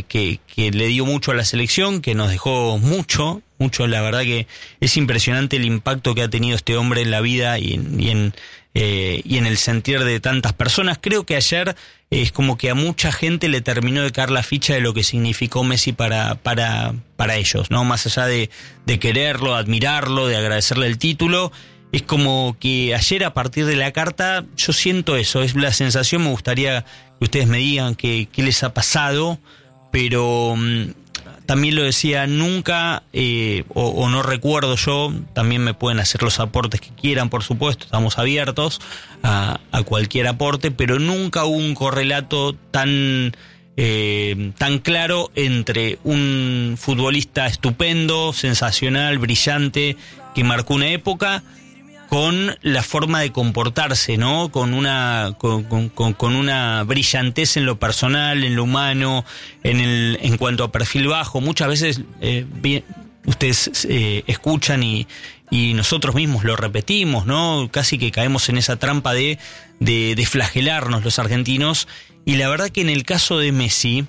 que le dio mucho a la selección, que nos dejó mucho, la verdad que es impresionante el impacto que ha tenido este hombre en la vida y en el sentir de tantas personas. Creo que ayer es como que a mucha gente le terminó de caer la ficha de lo que significó Messi para ellos, ¿no? Más allá de quererlo, admirarlo, de agradecerle el título, es como que ayer, a partir de la carta, yo siento eso, es la sensación. Me gustaría que ustedes me digan qué les ha pasado, pero también lo decía, nunca, o no recuerdo yo, también me pueden hacer los aportes que quieran, por supuesto, estamos abiertos a cualquier aporte, pero nunca hubo un correlato tan claro entre un futbolista estupendo, sensacional, brillante, que marcó una época, con la forma de comportarse, ¿no? Con una brillantez en lo personal, en lo humano, en cuanto a perfil bajo. Muchas veces ustedes escuchan y nosotros mismos lo repetimos, ¿no? Casi que caemos en esa trampa de flagelarnos los argentinos. Y la verdad que en el caso de Messi,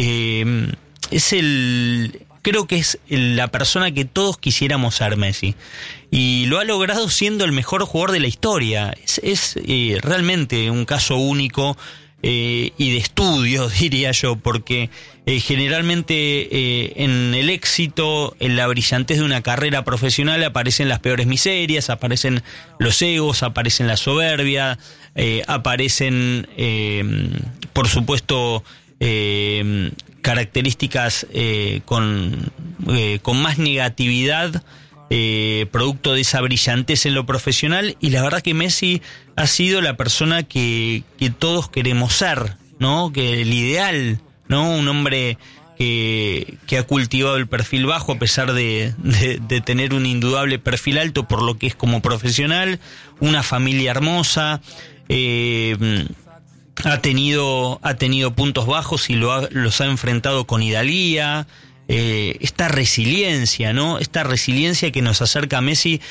creo que es la persona que todos quisiéramos ser, Messi. Y lo ha logrado siendo el mejor jugador de la historia. Es realmente un caso único y de estudio, diría yo, porque generalmente en el éxito, en la brillantez de una carrera profesional, aparecen las peores miserias, aparecen los egos, aparecen la soberbia, aparecen, por supuesto, características con más negatividad, producto de esa brillantez en lo profesional. Y la verdad que Messi ha sido la persona que todos queremos ser, ¿no? Que el ideal, ¿no? Un hombre que ha cultivado el perfil bajo a pesar de tener un indudable perfil alto por lo que es como profesional, una familia hermosa, ha tenido puntos bajos y los ha enfrentado con hidalguía. Esta resiliencia, ¿no? Esta resiliencia que nos acerca a Messi,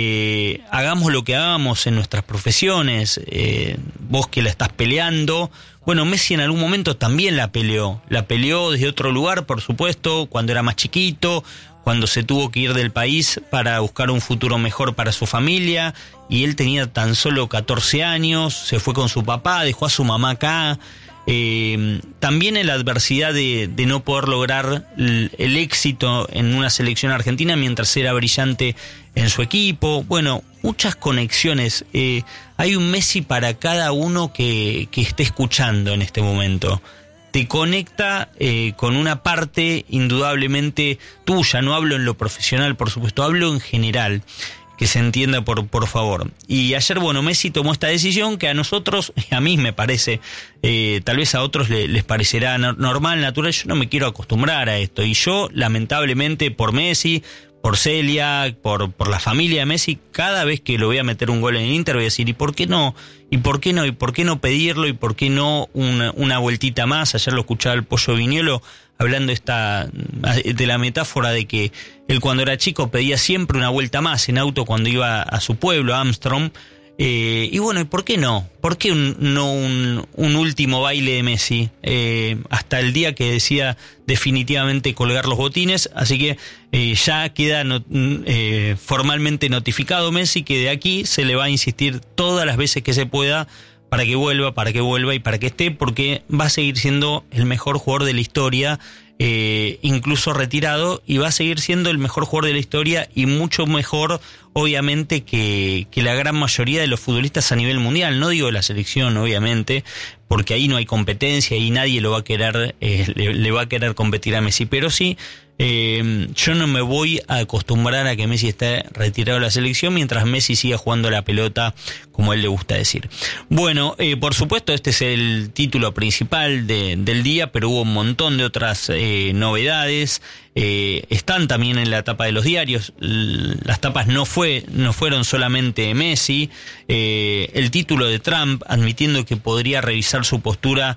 hagamos lo que hagamos en nuestras profesiones, vos que la estás peleando. Bueno, Messi en algún momento también la peleó desde otro lugar, por supuesto, cuando era más chiquito, cuando se tuvo que ir del país para buscar un futuro mejor para su familia, y él tenía tan solo 14 años, se fue con su papá, dejó a su mamá acá. También en la adversidad de no poder lograr el éxito en una selección argentina mientras era brillante en su equipo. Bueno, muchas conexiones. Hay un Messi para cada uno que esté escuchando en este momento. Te conecta con una parte indudablemente tuya. No hablo en lo profesional, por supuesto, hablo en general. Que se entienda, por favor. Y ayer, bueno, Messi tomó esta decisión que a nosotros, a mí me parece, tal vez a otros les parecerá normal, natural. Yo no me quiero acostumbrar a esto. Y yo, lamentablemente, por Messi, por Celia, por la familia de Messi, cada vez que lo voy a meter un gol en el Inter voy a decir, ¿y por qué no? ¿Y por qué no? ¿Y por qué no pedirlo? ¿Y por qué no una vueltita más? Ayer lo escuchaba el Pollo Viñolo hablando de la metáfora de que él cuando era chico pedía siempre una vuelta más en auto cuando iba a su pueblo, a Armstrong. Y bueno, ¿y por qué no? ¿Por qué no un último baile de Messi? Hasta el día que decida definitivamente colgar los botines. Así que ya queda formalmente notificado Messi que de aquí se le va a insistir todas las veces que se pueda para que vuelva y para que esté, porque va a seguir siendo el mejor jugador de la historia, incluso retirado, y va a seguir siendo el mejor jugador de la historia y mucho mejor, obviamente, que la gran mayoría de los futbolistas a nivel mundial. No digo la selección, obviamente, porque ahí no hay competencia y nadie lo va a querer, le va a querer competir a Messi, pero sí. Yo no me voy a acostumbrar a que Messi esté retirado de la selección mientras Messi siga jugando la pelota como a él le gusta decir. Bueno, por supuesto este es el título principal del día, pero hubo un montón de otras novedades. Están también en la tapa de los diarios. Las tapas no fueron solamente Messi. El título de Trump admitiendo que podría revisar su postura,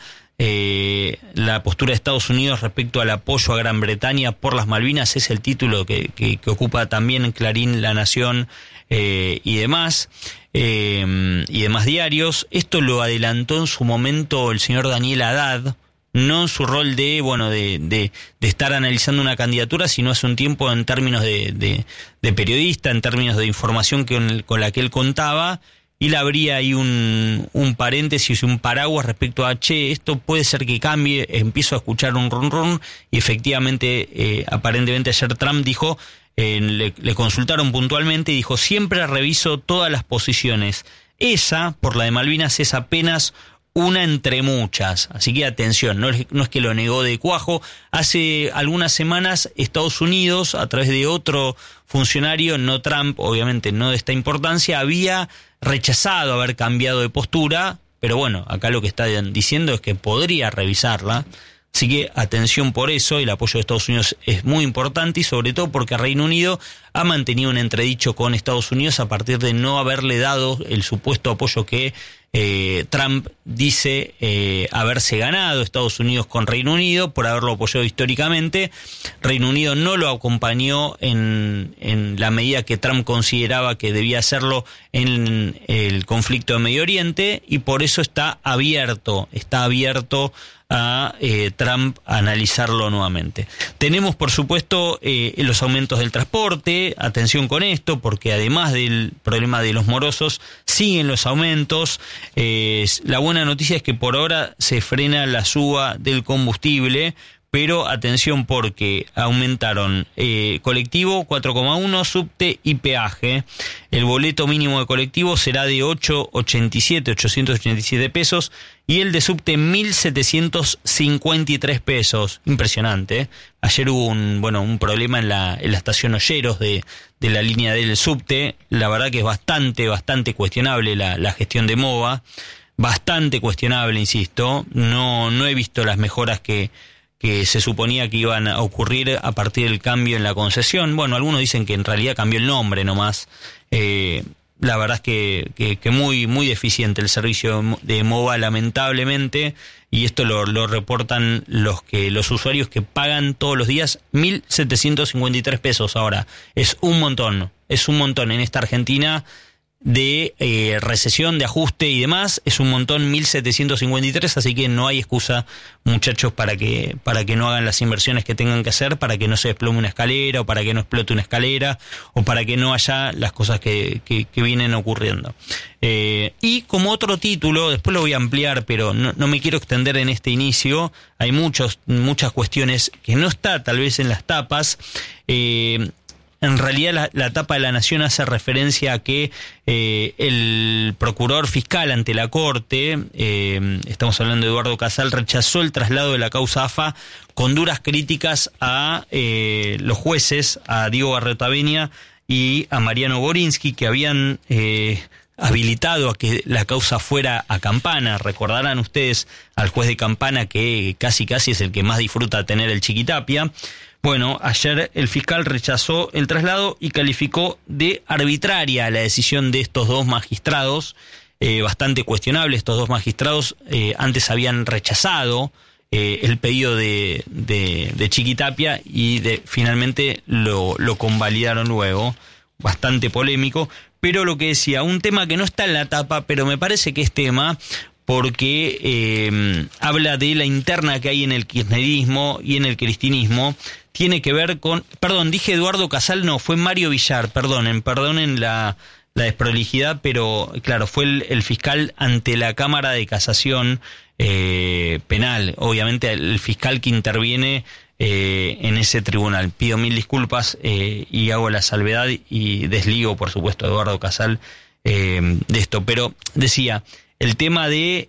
la postura de Estados Unidos respecto al apoyo a Gran Bretaña por las Malvinas, es el título que ocupa también Clarín, La Nación y demás diarios. Esto lo adelantó en su momento el señor Daniel Haddad, no en su rol de estar analizando una candidatura, sino hace un tiempo en términos de periodista, en términos de información con la que él contaba, y le abría ahí un paréntesis, un paraguas respecto a, esto puede ser que cambie, empiezo a escuchar un ron, y efectivamente, aparentemente ayer Trump dijo, le consultaron puntualmente y dijo, siempre reviso todas las posiciones. Esa, por la de Malvinas, es apenas una entre muchas, así que atención, no es que lo negó de cuajo. Hace algunas semanas Estados Unidos, a través de otro funcionario, no Trump, obviamente no de esta importancia, había rechazado haber cambiado de postura, pero bueno, acá lo que está diciendo es que podría revisarla. Así que atención por eso, el apoyo de Estados Unidos es muy importante, y sobre todo porque Reino Unido ha mantenido un entredicho con Estados Unidos a partir de no haberle dado el supuesto apoyo que Trump dice haberse ganado Estados Unidos con Reino Unido por haberlo apoyado históricamente. Reino Unido no lo acompañó en la medida que Trump consideraba que debía hacerlo en el conflicto de Medio Oriente, y por eso está abierto a Trump a analizarlo nuevamente. Tenemos, por supuesto, los aumentos del transporte. Atención con esto, porque además del problema de los morosos, siguen los aumentos. La buena noticia es que por ahora se frena la suba del combustible, pero atención porque aumentaron colectivo 4,1, subte y peaje. El boleto mínimo de colectivo será de 887 pesos, y el de subte 1.753 pesos. Impresionante, ¿eh? Ayer hubo un problema en la estación Olleros de la línea del subte. La verdad que es bastante cuestionable la gestión de MOVA. Bastante cuestionable, insisto. No he visto las mejoras que se suponía que iban a ocurrir a partir del cambio en la concesión. Bueno, algunos dicen que en realidad cambió el nombre nomás. La verdad es que muy deficiente el servicio de MOVA, lamentablemente, y esto lo reportan los usuarios que pagan todos los días 1.753 pesos ahora. Es un montón en esta Argentina de recesión, de ajuste y demás. Es un montón, 1.753, así que no hay excusa, muchachos, para que no hagan las inversiones que tengan que hacer, para que no se desplome una escalera, o para que no explote una escalera, o para que no haya las cosas que vienen ocurriendo. Y como otro título, después lo voy a ampliar, pero no me quiero extender en este inicio, hay muchas cuestiones que no está tal vez en las tapas. En realidad la tapa de La Nación hace referencia a que el procurador fiscal ante la Corte, estamos hablando de Eduardo Casal, rechazó el traslado de la causa AFA con duras críticas a los jueces, a Diego Barretavenia y a Mariano Borinsky, que habían habilitado a que la causa fuera a Campana. Recordarán ustedes al juez de Campana, que casi es el que más disfruta tener el Chiquitapia. Bueno, ayer el fiscal rechazó el traslado y calificó de arbitraria la decisión de estos dos magistrados, bastante cuestionable. Estos dos magistrados antes habían rechazado el pedido de Chiquitapia y finalmente lo convalidaron luego. Bastante polémico, pero lo que decía, un tema que no está en la tapa, pero me parece que es tema, porque habla de la interna que hay en el kirchnerismo y en el cristinismo. Tiene que ver con... Perdón, dije Eduardo Casal, no, fue Mario Villar, perdonen la desprolijidad, pero claro, fue el fiscal ante la Cámara de Casación Penal, obviamente el fiscal que interviene en ese tribunal. Pido mil disculpas y hago la salvedad y desligo, por supuesto, a Eduardo Casal de esto, pero decía, el tema del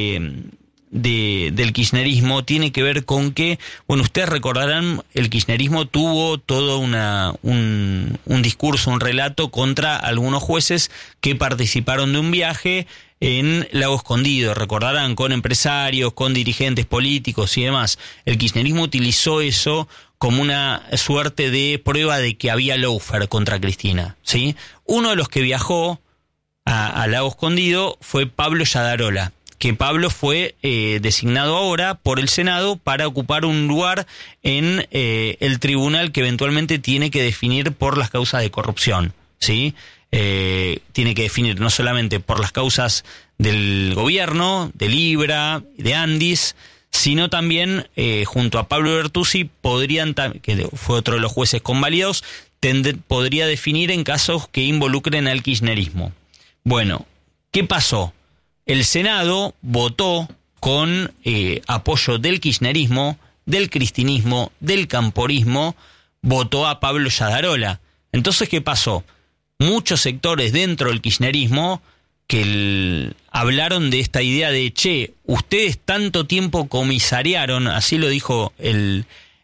kirchnerismo tiene que ver con que, bueno, ustedes recordarán, el kirchnerismo tuvo todo un discurso, un relato contra algunos jueces que participaron de un viaje en Lago Escondido, recordarán, con empresarios, con dirigentes políticos y demás. El kirchnerismo utilizó eso como una suerte de prueba de que había lawfare contra Cristina, ¿sí? Uno de los que viajó a Lago Escondido fue Pablo Yadarola, que Pablo fue designado ahora por el Senado para ocupar un lugar en el tribunal que eventualmente tiene que definir por las causas de corrupción, ¿sí? Tiene que definir no solamente por las causas del gobierno, de Libra, de Andis, sino también junto a Pablo Bertuzzi que fue otro de los jueces convalidados, podría definir en casos que involucren al kirchnerismo. Bueno, ¿qué pasó? El Senado votó con apoyo del kirchnerismo, del cristinismo, del camporismo, votó a Pablo Yadarola. Entonces, ¿qué pasó? Muchos sectores dentro del kirchnerismo que hablaron de esta idea de, che, ustedes tanto tiempo comisariaron, así lo dijo el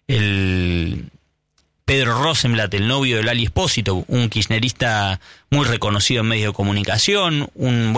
Pedro Rosenblatt, el novio de Lali Espósito, un kirchnerista muy reconocido en medios de comunicación,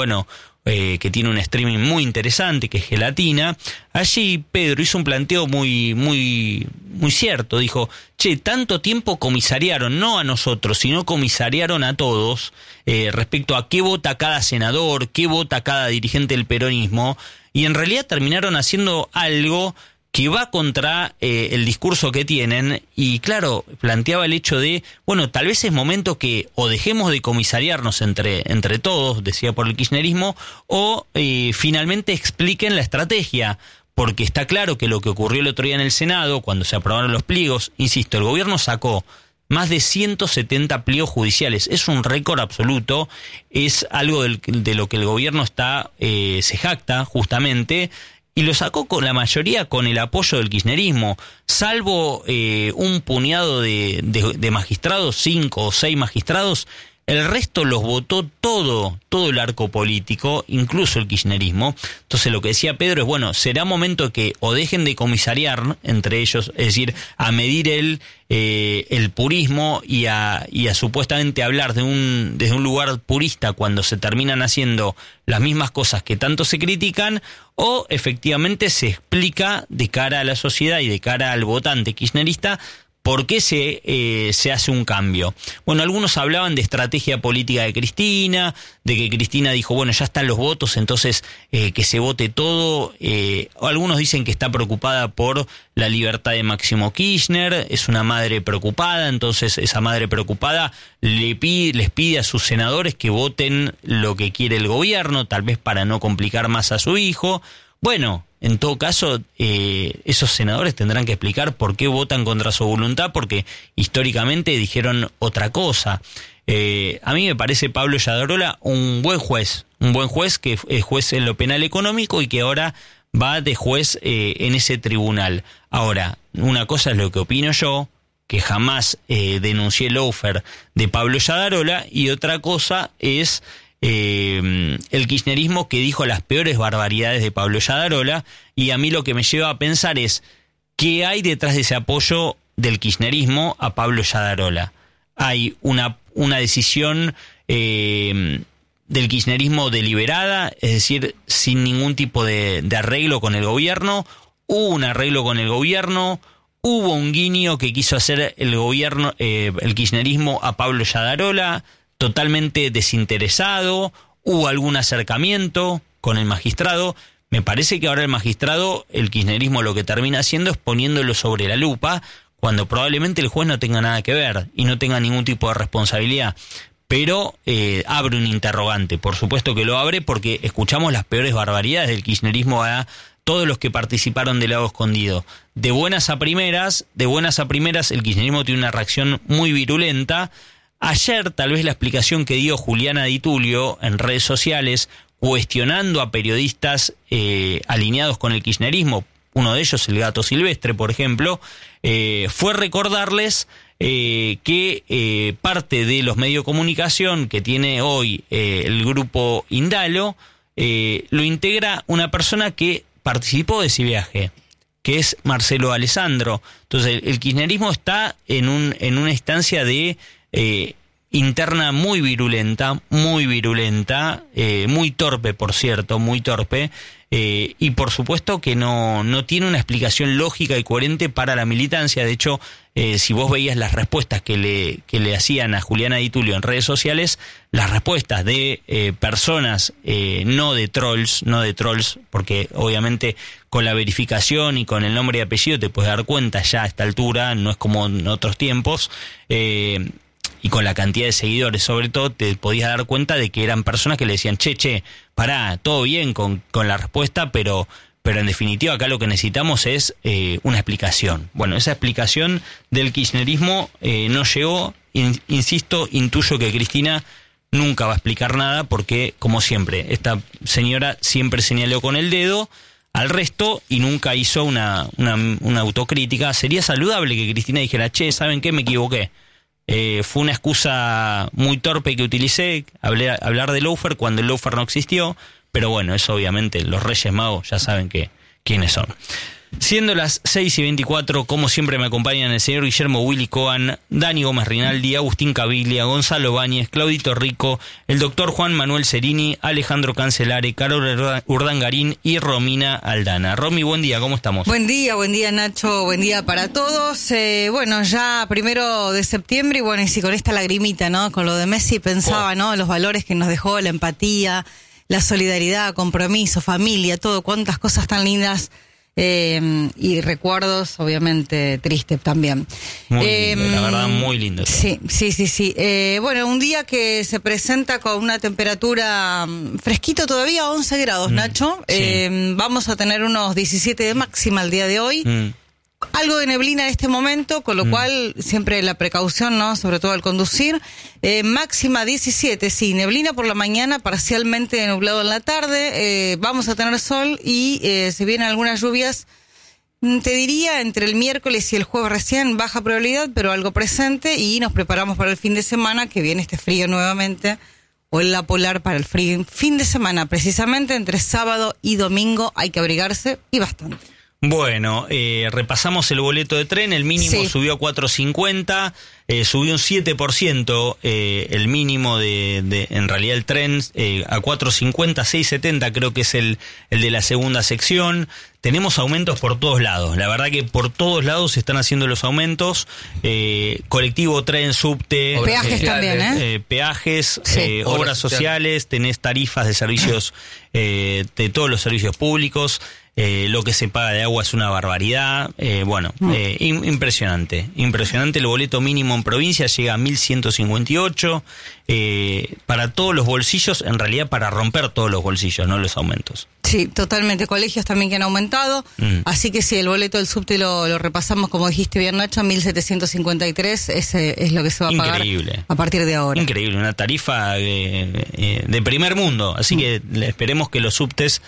que tiene un streaming muy interesante, que es Gelatina. Allí Pedro hizo un planteo muy, muy, muy cierto. Dijo, che, tanto tiempo comisariaron, no a nosotros, sino comisariaron a todos, respecto a qué vota cada senador, qué vota cada dirigente del peronismo, y en realidad terminaron haciendo algo que va contra el discurso que tienen, y claro, planteaba el hecho de, bueno, tal vez es momento que o dejemos de comisariarnos entre todos, decía por el kirchnerismo, o finalmente expliquen la estrategia, porque está claro que lo que ocurrió el otro día en el Senado, cuando se aprobaron los pliegos, insisto, el gobierno sacó más de 170 pliegos judiciales, es un récord absoluto, es algo de lo que el gobierno se jacta justamente, y lo sacó con la mayoría con el apoyo del kirchnerismo, salvo un puñado de magistrados, 5 o 6 magistrados, el resto los votó todo el arco político, incluso el kirchnerismo. Entonces lo que decía Pedro es, bueno, será momento que o dejen de comisariar entre ellos, es decir, a medir el purismo y a supuestamente hablar desde un lugar purista cuando se terminan haciendo las mismas cosas que tanto se critican, o efectivamente se explica de cara a la sociedad y de cara al votante kirchnerista ¿por qué se hace un cambio? Bueno, algunos hablaban de estrategia política de Cristina, de que Cristina dijo, bueno, ya están los votos, entonces que se vote todo. Algunos dicen que está preocupada por la libertad de Máximo Kirchner, es una madre preocupada, entonces esa madre preocupada les pide a sus senadores que voten lo que quiere el gobierno, tal vez para no complicar más a su hijo. Bueno, en todo caso, esos senadores tendrán que explicar por qué votan contra su voluntad, porque históricamente dijeron otra cosa. A mí me parece Pablo Yadarola un buen juez que es juez en lo penal económico y que ahora va de juez en ese tribunal. Ahora, una cosa es lo que opino yo, que jamás denuncié el lawfare de Pablo Yadarola, y otra cosa es el kirchnerismo que dijo las peores barbaridades de Pablo Yadarola, y a mí lo que me lleva a pensar es ¿qué hay detrás de ese apoyo del kirchnerismo a Pablo Yadarola? Hay una decisión del kirchnerismo deliberada, es decir, sin ningún tipo de arreglo con el gobierno. Hubo un arreglo con el gobierno, hubo un guiño que quiso hacer el gobierno, el kirchnerismo a Pablo Yadarola, totalmente desinteresado, hubo algún acercamiento con el magistrado. Me parece que ahora el kirchnerismo lo que termina haciendo es poniéndolo sobre la lupa, cuando probablemente el juez no tenga nada que ver y no tenga ningún tipo de responsabilidad. Pero abre un interrogante, por supuesto que lo abre, porque escuchamos las peores barbaridades del kirchnerismo a todos los que participaron del lado escondido. De buenas a primeras, el kirchnerismo tiene una reacción muy virulenta. Ayer tal vez la explicación que dio Juliana Di Tulio en redes sociales, cuestionando a periodistas alineados con el kirchnerismo, uno de ellos el Gato Silvestre, por ejemplo, fue recordarles que parte de los medios de comunicación que tiene hoy el grupo Indalo, lo integra una persona que participó de ese viaje, que es Marcelo Alessandro. Entonces el kirchnerismo está en una instancia de interna muy virulenta, muy torpe, por cierto, muy torpe, y por supuesto que no tiene una explicación lógica y coherente para la militancia. De hecho, si vos veías las respuestas que le hacían a Juliana Di Tulio en redes sociales, las respuestas de personas, no de trolls, porque obviamente con la verificación y con el nombre y apellido te puedes dar cuenta ya a esta altura, no es como en otros tiempos, y con la cantidad de seguidores sobre todo, te podías dar cuenta de que eran personas que le decían, che, pará, todo bien con la respuesta, pero pero en definitiva acá lo que necesitamos es una explicación. Bueno, esa explicación del kirchnerismo no llegó. Insisto, intuyo que Cristina nunca va a explicar nada porque, como siempre, esta señora siempre señaló con el dedo al resto y nunca hizo una autocrítica. Sería saludable que Cristina dijera, che, ¿saben qué? Me equivoqué. Fue una excusa muy torpe que utilicé, hablar de lawfare cuando el lawfare no existió, pero bueno, eso obviamente los Reyes Magos ya saben quiénes son. Siendo las 6:24, como siempre me acompañan el señor Guillermo Willy Cohen, Dani Gómez Rinaldi, Agustín Caviglia, Gonzalo Báñez, Claudito Rico, el doctor Juan Manuel Cerini, Alejandro Cancelare, Carol Urdangarín y Romina Aldana. Romy, buen día, ¿cómo estamos? Buen día Nacho, buen día para todos. Bueno, ya 1 de septiembre y bueno, y si con esta lagrimita, ¿no? Con lo de Messi pensaba, ¿no? Los valores que nos dejó, la empatía, la solidaridad, compromiso, familia, todo, cuántas cosas tan lindas. Y recuerdos, obviamente, tristes también. Muy lindo, la verdad, muy lindo. Sí. Bueno, un día que se presenta con una temperatura fresquito todavía, 11 grados, Nacho. Sí. Vamos a tener unos 17 de máxima el día de hoy. Algo de neblina en este momento, con lo cual siempre la precaución, ¿no? Sobre todo al conducir. Máxima 17, sí, neblina por la mañana, parcialmente nublado en la tarde. Vamos a tener sol y se vienen algunas lluvias, te diría, entre el miércoles y el jueves recién, baja probabilidad, pero algo presente, y nos preparamos para el fin de semana, que viene este frío nuevamente, o en la polar para el frío. Fin de semana, precisamente, entre sábado y domingo, hay que abrigarse y bastante. Bueno, repasamos el boleto de tren, el mínimo subió a 4.50, subió un 7% el mínimo en realidad el tren a 4.50, 6.70 creo que es el de la segunda sección. Tenemos aumentos por todos lados, la verdad que por todos lados se están haciendo los aumentos, colectivo, tren, subte, peajes también, peajes, obras sociales, tenés tarifas de servicios, de todos los servicios públicos. Lo que se paga de agua es una barbaridad. Impresionante. El boleto mínimo en provincia llega a 1.158. Para todos los bolsillos, en realidad para romper todos los bolsillos, no los aumentos. Sí, totalmente. Colegios también que han aumentado. Así que sí, el boleto del subte lo repasamos, como dijiste bien, Nacho, 1.753. Ese es lo que se va a pagar a partir de ahora. Increíble, una tarifa de primer mundo. Así que esperemos que los subtes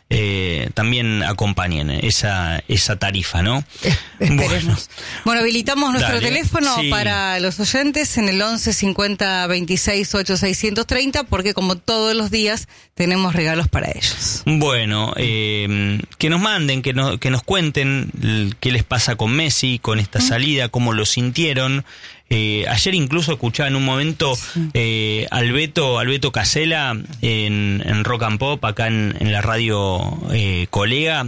también acompañen esa tarifa, ¿no? Esperemos. Bueno, habilitamos nuestro teléfono para los oyentes en el 11 50 26 8 630, porque como todos los días tenemos regalos para ellos. Bueno, que nos manden, que nos cuenten qué les pasa con Messi, con esta salida, cómo lo sintieron. Ayer incluso escuchaba en un momento al Beto Casella en Rock and Pop, acá en la radio Colega,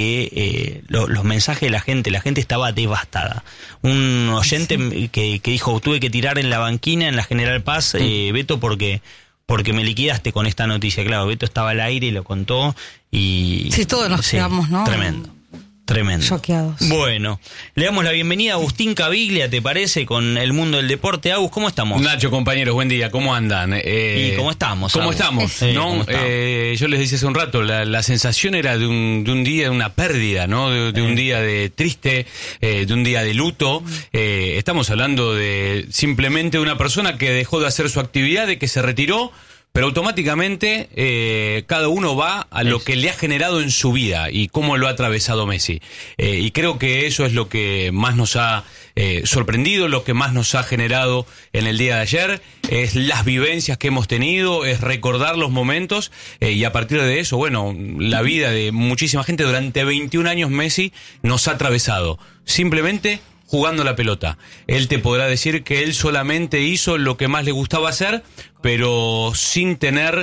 que los mensajes de la gente estaba devastada. Un oyente que dijo, tuve que tirar en la banquina en la General Paz, Beto, porque me liquidaste con esta noticia. Claro, Beto estaba al aire y lo contó y... Sí, todos nos quedamos, ¿no? Tremendo. Choqueados. Bueno, le damos la bienvenida a Agustín Caviglia, ¿te parece? Con el mundo del deporte. Agus, ¿cómo estamos? Nacho, compañeros, buen día, ¿cómo andan? ¿Y cómo estamos? ¿Cómo estamos? ¿No? Yo les decía hace un rato, la sensación era de un día, de una pérdida, ¿no? De un día de triste, de un día de luto. Estamos hablando de simplemente una persona que dejó de hacer su actividad, de que se retiró, pero automáticamente cada uno va a lo que le ha generado en su vida y cómo lo ha atravesado Messi. Y creo que eso es lo que más nos ha sorprendido, lo que más nos ha generado en el día de ayer, es las vivencias que hemos tenido, es recordar los momentos y a partir de eso, bueno, la vida de muchísima gente durante 21 años Messi nos ha atravesado. Simplemente jugando la pelota. Él te podrá decir que él solamente hizo lo que más le gustaba hacer, pero sin tener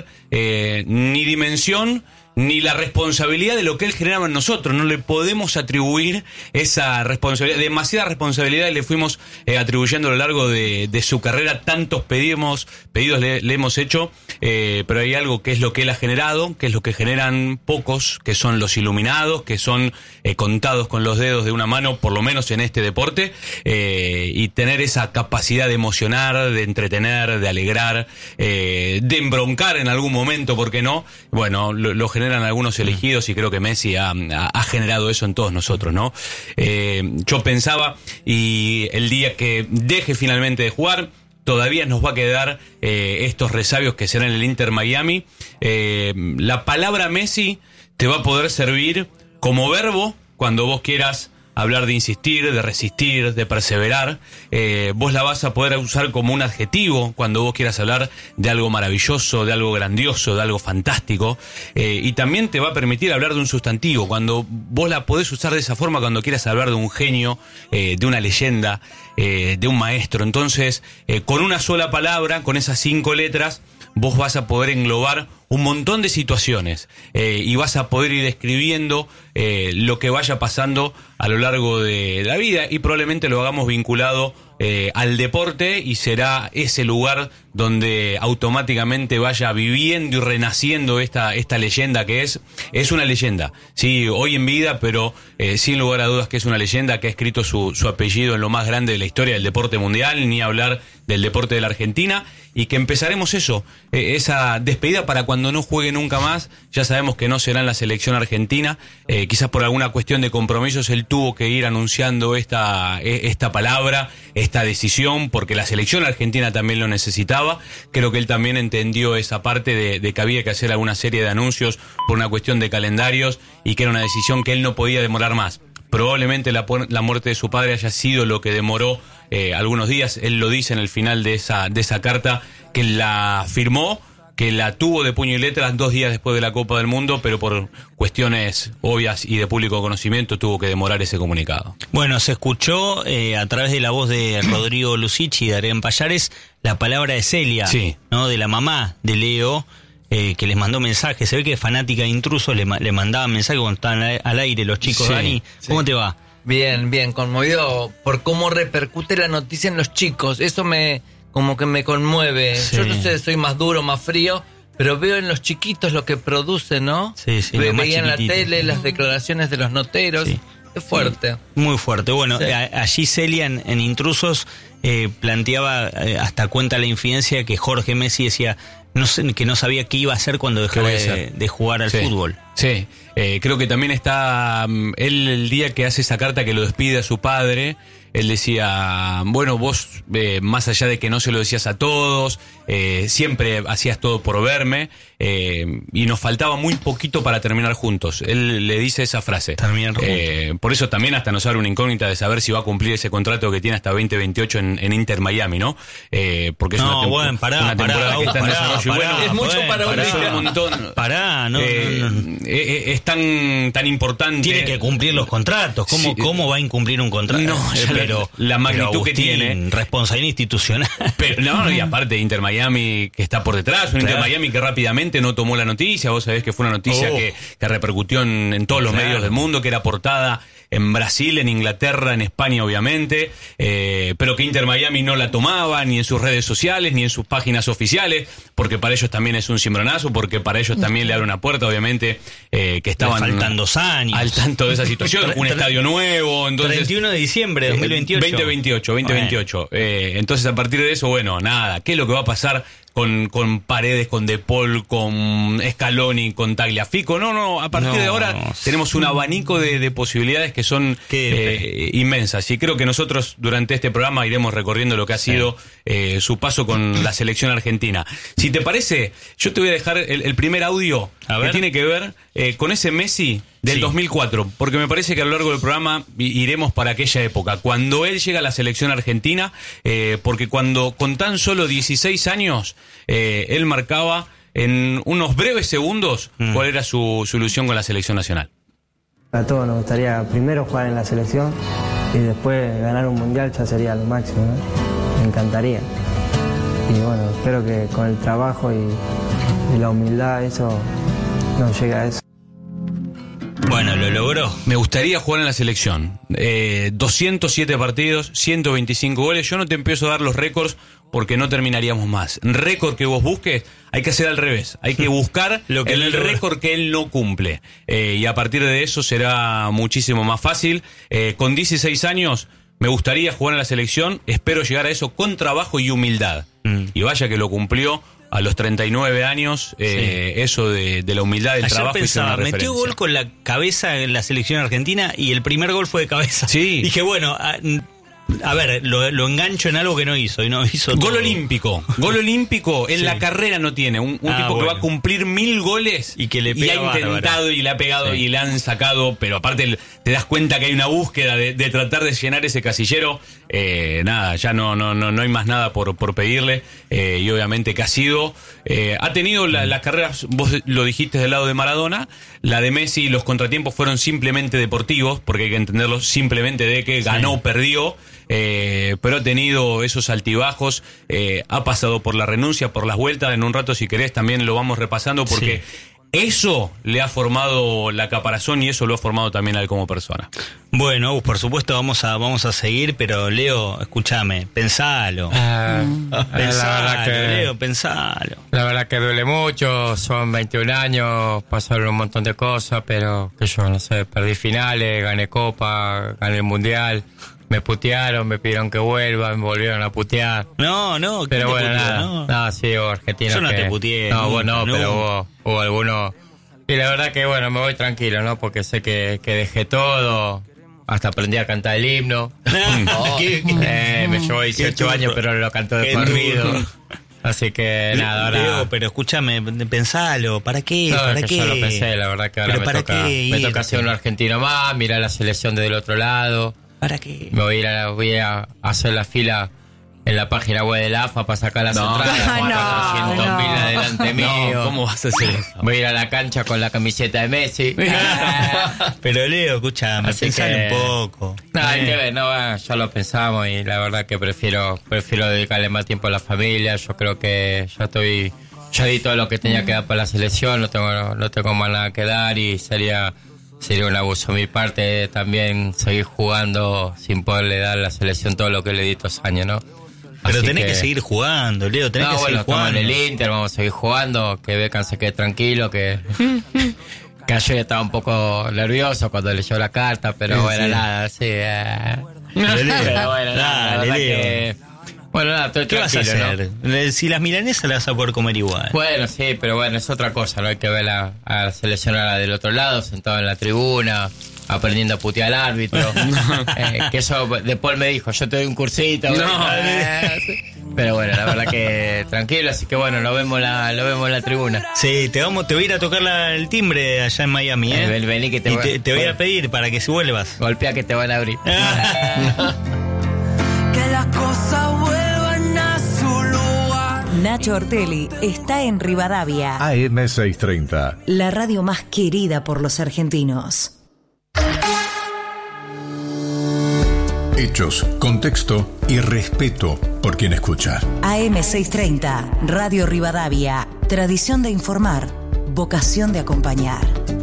ni dimensión ni la responsabilidad de lo que él generaba en nosotros. No le podemos atribuir esa responsabilidad, demasiada responsabilidad le fuimos atribuyendo a lo largo de su carrera. Tantos pedidos le hemos hecho, pero hay algo que es lo que él ha generado, que es lo que generan pocos, que son los iluminados, que son contados con los dedos de una mano, por lo menos en este deporte, y tener esa capacidad de emocionar, de entretener, de alegrar, de embroncar en algún momento, ¿por qué no? Bueno, lo genera eran algunos elegidos, y creo que Messi ha generado eso en todos nosotros, ¿no? Yo pensaba, y el día que deje finalmente de jugar, todavía nos va a quedar estos resabios que serán el Inter Miami. La palabra Messi te va a poder servir como verbo cuando vos quieras hablar de insistir, de resistir, de perseverar. Vos la vas a poder usar como un adjetivo cuando vos quieras hablar de algo maravilloso, de algo grandioso, de algo fantástico. Y también te va a permitir hablar de un sustantivo, cuando vos la podés usar de esa forma cuando quieras hablar de un genio, de una leyenda, de un maestro. Entonces, con una sola palabra, con esas 5 letras, vos vas a poder englobar un montón de situaciones y vas a poder ir describiendo lo que vaya pasando a lo largo de la vida, y probablemente lo hagamos vinculado al deporte, y será ese lugar donde automáticamente vaya viviendo y renaciendo esta leyenda que es una leyenda, sí, hoy en vida, pero sin lugar a dudas que es una leyenda, que ha escrito su apellido en lo más grande de la historia del deporte mundial, ni hablar del deporte de la Argentina, y que empezaremos esa despedida para cuando no juegue nunca más. Ya sabemos que no será en la selección argentina, quizás por alguna cuestión de compromisos él tuvo que ir anunciando esta palabra, esta decisión, porque la selección argentina también lo necesitaba. Creo que él también entendió esa parte de que había que hacer alguna serie de anuncios por una cuestión de calendarios, y que era una decisión que él no podía demorar más. Probablemente la muerte de su padre haya sido lo que demoró algunos días. Él lo dice en el final de esa carta, que la firmó, que la tuvo de puño y letras 2 días después de la Copa del Mundo, pero por cuestiones obvias y de público conocimiento tuvo que demorar ese comunicado. Bueno, se escuchó a través de la voz de Rodrigo Lucich y de Adrián Payares la palabra de Celia, sí, ¿no? De la mamá de Leo, que les mandó mensajes. Se ve que es fanática de Intrusos, le mandaban mensajes cuando estaban al aire los chicos. Sí, Dani, ¿cómo te va? Bien, conmovido por cómo repercute la noticia en los chicos. Eso como que me conmueve. Sí. Yo no sé, soy más duro, más frío, pero veo en los chiquitos lo que producen, ¿no? Sí, veía en la tele las declaraciones de los noteros. Sí. Es fuerte. Muy fuerte. Bueno, sí. Allí Celia en Intrusos planteaba, hasta cuenta la infidencia, que Jorge Messi decía que no sabía qué iba a hacer cuando dejara de jugar al fútbol. Sí, creo que también está él el día que hace esa carta que lo despide a su padre. Él decía, bueno, vos, más allá de que no se lo decías a todos, siempre hacías todo por verme, y nos faltaba muy poquito para terminar juntos. Él le dice esa frase. Terminar juntos. Por eso también hasta nos abre una incógnita de saber si va a cumplir ese contrato que tiene hasta 2028 en Inter Miami, ¿no? Porque es una temporada que está en desarrollo. Bueno, es mucho para un montón. Es tan importante. Tiene que cumplir los contratos. ¿Cómo va a incumplir un contrato? No, pero la magnitud que tiene. Responsabilidad institucional. Pero y aparte Inter Miami que está por detrás, un Inter Miami que rápidamente no tomó la noticia. Vos sabés que fue una noticia que repercutió en todos los medios del mundo, que era portada en Brasil, en Inglaterra, en España obviamente, pero que Inter Miami no la tomaba ni en sus redes sociales ni en sus páginas oficiales, porque para ellos también es un cimbronazo, porque para ellos también le abre una puerta, obviamente, que estaban faltan 2 años al tanto de esa situación, un estadio nuevo. Entonces, 31 de diciembre de 2028. 2028. Entonces a partir de eso, bueno, nada, ¿qué es lo que va a pasar con Paredes, con De Paul, con Scaloni, con Tagliafico? No, a partir de ahora tenemos un abanico de posibilidades que son inmensas, y creo que nosotros durante este programa iremos recorriendo lo que ha sido su paso con la selección argentina. Si te parece, yo te voy a dejar el primer audio que tiene que ver con ese Messi del 2004, porque me parece que a lo largo del programa iremos para aquella época, cuando él llega a la selección argentina, porque cuando con tan solo 16 años él marcaba en unos breves segundos cuál era su ilusión con la selección nacional. A todos nos gustaría primero jugar en la selección y después ganar un mundial, ya sería lo máximo, ¿no? Me encantaría. Y bueno, espero que con el trabajo y la humildad eso nos llegue a eso. Bueno, lo logró. Me gustaría jugar en la selección. 207 partidos, 125 goles. Yo no te empiezo a dar los récords porque no terminaríamos más. Récord que vos busques, hay que hacer al revés. Hay que buscar el récord que él no cumple. Y a partir de eso será muchísimo más fácil. Con 16 años me gustaría jugar en la selección. Espero llegar a eso con trabajo y humildad. Y vaya que lo cumplió a los 39 años, eso de la humildad del Ayer trabajo. Pensaba, metió gol con la cabeza en la selección argentina y el primer gol fue de cabeza. Sí. Dije, bueno, a ver, lo engancho en algo que no hizo y no hizo Gol todo. olímpico en la carrera no tiene. Un tipo que va a cumplir 1000 goles y que le ha pega intentado bárbaro. y le ha pegado y le han sacado, pero aparte te das cuenta que hay una búsqueda de tratar de llenar ese casillero. Nada, ya no hay más nada por pedirle. Y obviamente que ha tenido las carreras, vos lo dijiste del lado de Maradona, la de Messi, los contratiempos fueron simplemente deportivos, porque hay que entenderlo simplemente de que ganó, perdió. Pero ha tenido esos altibajos, ha pasado por la renuncia, por las vueltas. En un rato, si querés, también lo vamos repasando, porque eso le ha formado la caparazón y eso lo ha formado también a él como persona. Bueno, por supuesto vamos a seguir, pero Leo, escúchame, pensalo. Leo, pensalo. La verdad que duele mucho, son 21 años, pasaron un montón de cosas, pero que yo no sé, perdí finales, gané Copa, gané el Mundial. Me putearon, me pidieron que vuelva, me volvieron a putear. No, pero bueno, puteó, nada. No, sí, hubo argentinos. Yo no que, te puteé. No, nunca, vos no, nunca. pero hubo algunos. Y la verdad que bueno, me voy tranquilo, ¿no? Porque sé que dejé todo. Hasta aprendí a cantar el himno. Me llevó 18 años, pero lo canto de corrido. Así que nada, ahora. Leo, pero escúchame, pensalo, ¿para qué? No, ¿Para es que qué? yo lo pensé, la verdad que ahora me toca ser un argentino más, mirar la selección desde el otro lado. ¿Para qué? Me voy a hacer la fila en la página web de la AFA para sacar las entradas. 400.000 adelante mío. ¿Cómo vas a hacer eso? Voy a ir a la cancha con la camiseta de Messi. Pero Leo, escúchame, pensalo un poco. No, hay que ver, ya lo pensamos y la verdad que prefiero dedicarle más tiempo a la familia. Yo creo que ya di todo lo que tenía que dar para la selección, no tengo más nada que dar y sería un abuso de mi parte también seguir jugando sin poderle dar a la selección todo lo que le di estos años, ¿no? Pero tenés que seguir jugando, Leo, seguir jugando. Estamos en el Inter, vamos a seguir jugando, que Beckham se quede tranquilo, que ayer estaba un poco nervioso cuando leyó la carta, pero bueno, nada, sí. Pero bueno, nada, Leo. que... Bueno, nada, estoy ¿Qué tranquilo, vas a hacer? ¿no? Si las milanesas las vas a poder comer igual. Bueno, sí, pero bueno, es otra cosa, ¿no? Hay que ver a la seleccionada del otro lado, sentado en la tribuna, aprendiendo a putear al árbitro. Que eso, después me dijo, yo te doy un cursito. Pero bueno, la verdad que tranquilo, así que bueno, lo vemos en la tribuna. Sí, te voy a ir a tocar el timbre allá en Miami, ¿eh? Vení que te voy a pedir para que si vuelvas. Golpea que te van a abrir. Que las cosas vuelvan a su lugar. Nacho Ortelli está en Rivadavia, AM630. la radio más querida por los argentinos. Hechos, contexto y respeto por quien escucha. AM630, Radio Rivadavia, tradición de informar, vocación de acompañar.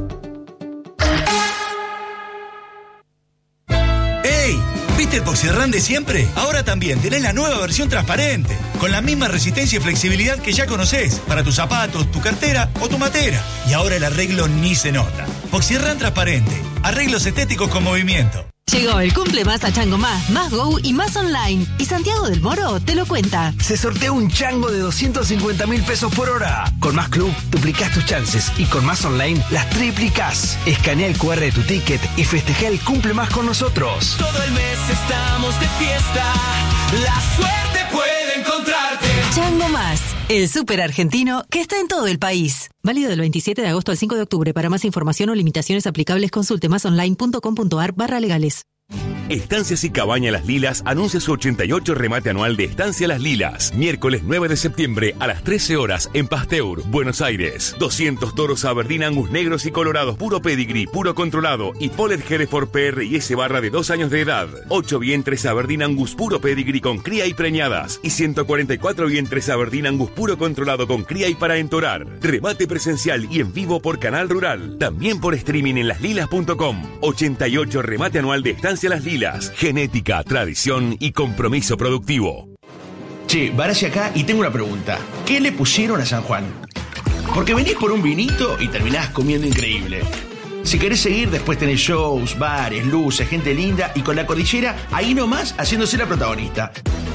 ¡Ey! ¿Viste el Poxirrán de siempre? Ahora también tenés la nueva versión transparente, con la misma resistencia y flexibilidad que ya conocés, para tus zapatos, tu cartera o tu matera. Y ahora el arreglo ni se nota. Poxirrán transparente, arreglos estéticos con movimiento. Llegó el cumple más a Chango Más Go y más online. Y Santiago del Moro te lo cuenta. Se sortea un chango de 250.000 pesos por hora. Con Más Club duplicás tus chances y con Más Online las triplicás. Escanea el QR de tu ticket y festeja el cumple más con nosotros. Todo el mes estamos de fiesta. La suerte puede encontrarte. Chango Más, el súper argentino que está en todo el país. Válido del 27 de agosto al 5 de octubre. Para más información o limitaciones aplicables, consulte masonline.com.ar/legales. Estancias y Cabaña Las Lilas anuncia su 88 remate anual de Estancia Las Lilas. Miércoles 9 de septiembre a las 13 horas en Pasteur, Buenos Aires. 200 toros Aberdeen Angus negros y colorados, puro pedigree, puro controlado y Polled Hereford PR y S barra de 2 años de edad. 8 vientres Aberdeen Angus puro pedigree con cría y preñadas. Y 144 vientres Aberdeen Angus puro controlado con cría y para entorar. Remate presencial y en vivo por Canal Rural. También por streaming en laslilas.com. 88 remate anual de Estancia Las Lilas. Genética, tradición y compromiso productivo. Che, Barashi acá y tengo una pregunta. ¿Qué le pusieron a San Juan? Porque venís por un vinito y terminás comiendo increíble. Si querés seguir, después tenés shows, bares, luces, gente linda y con la cordillera ahí nomás haciéndose la protagonista.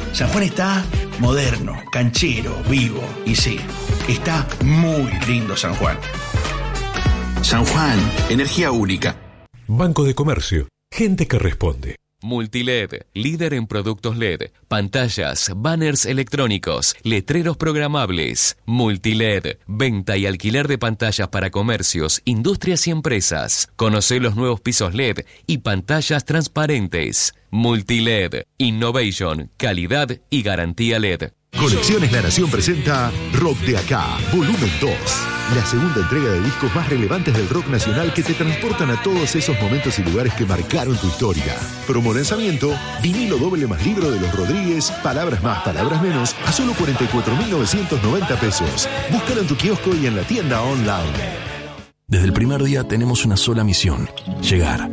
San Juan está moderno, canchero, vivo. Y sí, está muy lindo San Juan. San Juan, energía única. Banco de Comercio, gente que responde. Multiled, líder en productos LED, pantallas, banners electrónicos, letreros programables. Multiled, venta y alquiler de pantallas para comercios, industrias y empresas. Conocé los nuevos pisos LED y pantallas transparentes. Multiled, innovation, calidad y garantía LED. Colecciones La Nación presenta Rock de Acá, volumen 2. La segunda entrega de discos más relevantes del rock nacional que te transportan a todos esos momentos y lugares que marcaron tu historia. Promo lanzamiento, vinilo doble más libro de los Rodríguez, palabras más, palabras menos, a solo 44.990 pesos. Búscalo en tu kiosco y en la tienda online. Desde el primer día tenemos una sola misión: llegar.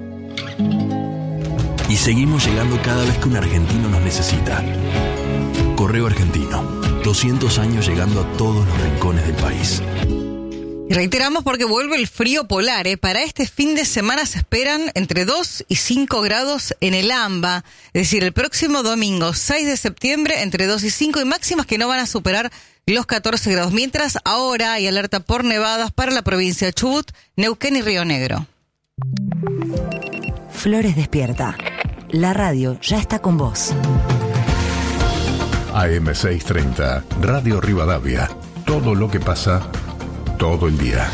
Y seguimos llegando cada vez que un argentino nos necesita. Correo Argentino, 200 años llegando a todos los rincones del país. Y reiteramos porque vuelve el frío polar. Para este fin de semana se esperan entre 2 y 5 grados en el AMBA. Es decir, el próximo domingo 6 de septiembre entre 2 y 5 y máximas que no van a superar los 14 grados. Mientras ahora hay alerta por nevadas para la provincia de Chubut, Neuquén y Río Negro. Flores despierta. La radio ya está con vos. AM630, Radio Rivadavia. Todo lo que pasa, todo el día.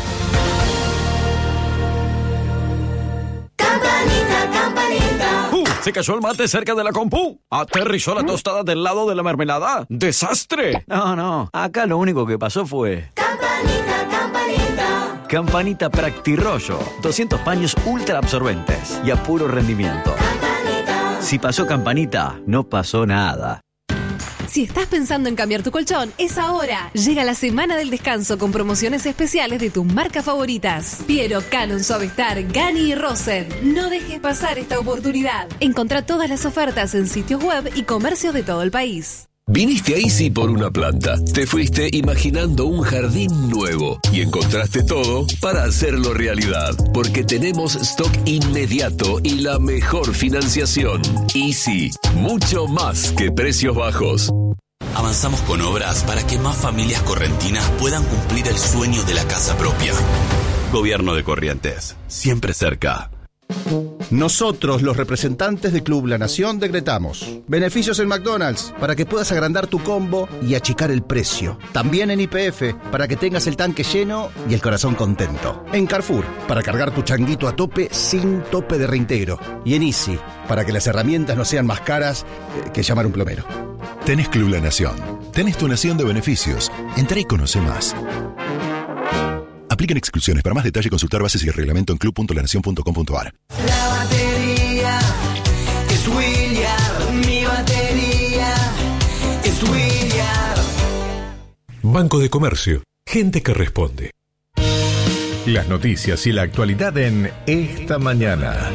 Campanita, campanita. Se cayó el mate cerca de la compu. Aterrizó la tostada del lado de la mermelada. ¡Desastre! No, acá lo único que pasó fue... Campanita, campanita. Campanita Practirollo. 200 paños ultra absorbentes y a puro rendimiento. Campanita. Si pasó Campanita, no pasó nada. Si estás pensando en cambiar tu colchón, es ahora. Llega la semana del descanso con promociones especiales de tus marcas favoritas. Piero, Canon, Suavestar, Gani y Rosen. No dejes pasar esta oportunidad. Encontrá todas las ofertas en sitios web y comercios de todo el país. Viniste a Easy por una planta. Te fuiste imaginando un jardín nuevo y encontraste todo para hacerlo realidad. Porque tenemos stock inmediato y la mejor financiación. Easy, mucho más que precios bajos. Avanzamos con obras para que más familias correntinas puedan cumplir el sueño de la casa propia. Gobierno de Corrientes, siempre cerca. Nosotros, los representantes de Club La Nación, decretamos beneficios en McDonald's para que puedas agrandar tu combo y achicar el precio. También en YPF para que tengas el tanque lleno y el corazón contento. En Carrefour para cargar tu changuito a tope sin tope de reintegro. Y en Easy para que las herramientas no sean más caras que llamar un plomero. Tenés Club La Nación. Tenés tu nación de beneficios. Entrá y conoce más. Aplican exclusiones. Para más detalle, consultar bases y reglamento en club.lanacion.com.ar. La batería es William. Mi batería es William. Banco de Comercio. Gente que responde. Las noticias y la actualidad en Esta Mañana.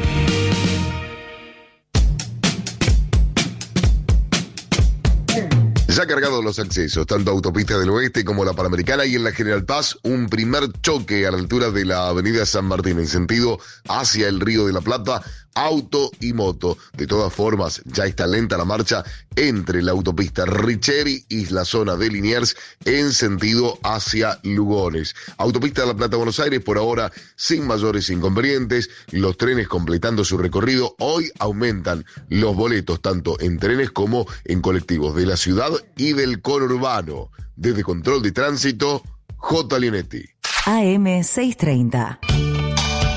Ya cargados los accesos, tanto Autopista del Oeste como la Panamericana y en la General Paz, un primer choque a la altura de la avenida San Martín en sentido hacia el Río de la Plata, auto y moto. De todas formas, ya está lenta la marcha entre la autopista Richeri y la zona de Liniers en sentido hacia Lugones. Autopista de la Plata Buenos Aires por ahora sin mayores inconvenientes, los trenes completando su recorrido. Hoy aumentan los boletos tanto en trenes como en colectivos de la ciudad y del conurbano. Desde Control de Tránsito, J. Linetti. AM630.